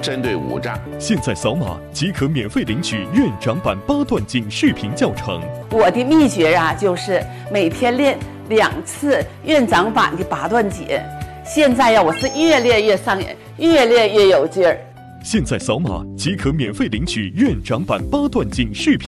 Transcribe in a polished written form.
针对5障。 现在扫码即可免费领取院长版8段锦视频教程。 我的秘诀啊，就是每天练2次院长版的8段锦。现在呀，我是越练越上瘾，越练越有劲儿。 现在扫码即可免费领取院长版8段锦视频。